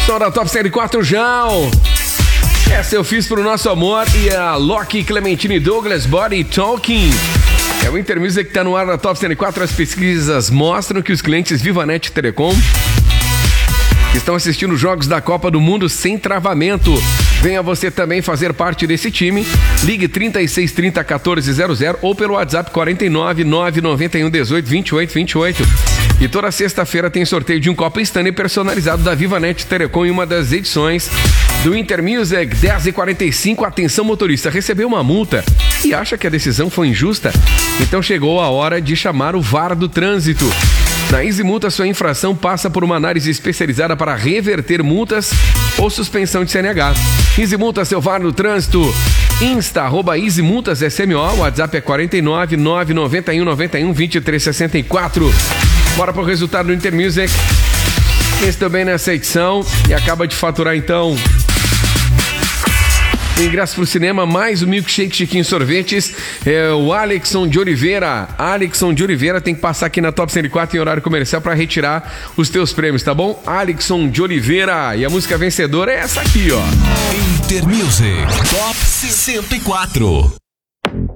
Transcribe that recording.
Som da Top 104, João. Essa eu fiz pro nosso amor e a Loki Clementine Douglas, Body Talking. É o Intermusic que tá no ar na Top 104. As pesquisas mostram que os clientes Vivanet Telecom estão assistindo jogos da Copa do Mundo sem travamento. Venha você também fazer parte desse time. Ligue 3630 1400 ou pelo WhatsApp 49 991 18 28 28. E toda sexta-feira tem sorteio de um copo Stanley personalizado da Vivanet Telecom em uma das edições do Intermusic. 10h45. Atenção, motorista, recebeu uma multa e acha que a decisão foi injusta? Então chegou a hora de chamar o VAR do trânsito. Na Easy Multa, sua infração passa por uma análise especializada para reverter multas ou suspensão de CNH. Easy Multa, seu VAR no trânsito. Insta, @Easy Multas SMO. O WhatsApp é 49 991 91 23 64. Bora pro resultado do Intermusic. Quem está bem nessa edição e acaba de faturar, então, o ingresso pro cinema, mais o Milkshake Chiquinho Sorvetes, é o Alexson de Oliveira. Alexson de Oliveira tem que passar aqui na Top 104 em horário comercial para retirar os teus prêmios, tá bom? Alexson de Oliveira. E a música vencedora é essa aqui, ó. Intermusic Top 104.